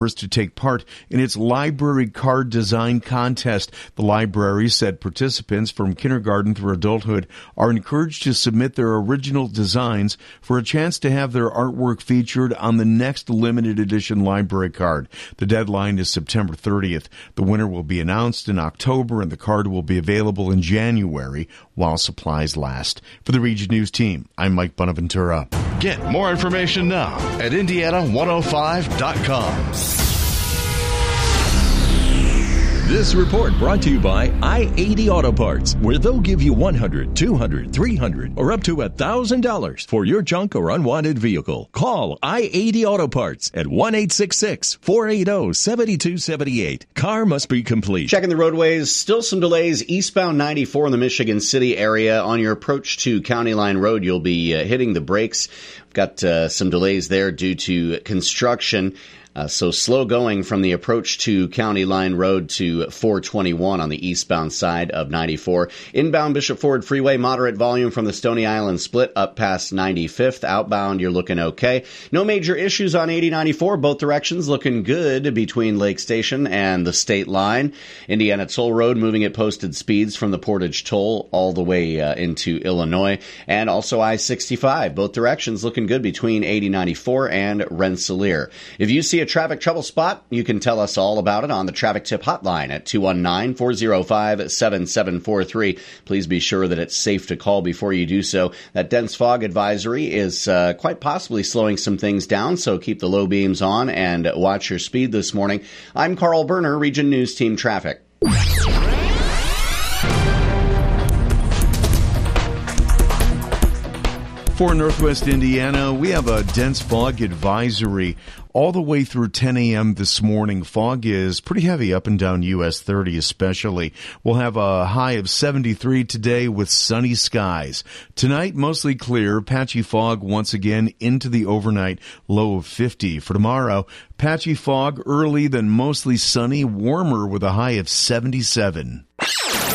to take part in its library card design contest. The library said participants from kindergarten through adulthood are encouraged to submit their original designs for a chance to have their artwork featured on the next limited edition library card. The deadline is September 30th. The winner will be announced in October, and the card will be available in January while supplies last. For the Region News team, I'm Mike Bonaventura. Get more information now at Indiana105.com. This report brought to you by I-80 Auto Parts, where they'll give you $100, $200, $300, or up to $1,000 for your junk or unwanted vehicle. Call I-80 Auto Parts at 1-866-480-7278. Car must be complete. Checking the roadways, still some delays eastbound 94 in the Michigan City area. On your approach to County Line Road, you'll be hitting the brakes. We've got some delays there due to construction. So slow going from the approach to County Line Road to 421 on the eastbound side of 94. Inbound Bishop Ford Freeway, moderate volume from the Stony Island split up past 95th. Outbound, you're looking okay. No major issues on 8094. Both directions looking good between Lake Station and the state line. Indiana Toll Road moving at posted speeds from the Portage Toll all the way into Illinois. And also I-65. Both directions looking good between 8094 and Rensselaer. If you see a traffic trouble spot, you can tell us all about it on the traffic tip hotline at 219-405-7743. Please be sure that it's safe to call before you do so. That dense fog advisory is quite possibly slowing some things down, so keep the low beams on and watch your speed this morning. I'm Carl Berner, Region News Team Traffic. For Northwest Indiana, we have a dense fog advisory all the way through 10 a.m. this morning. Fog is pretty heavy up and down US 30 especially. We'll have a high of 73 today with sunny skies. Tonight, mostly clear, patchy fog once again into the overnight, low of 50. For tomorrow, patchy fog early, then mostly sunny, warmer with a high of 77.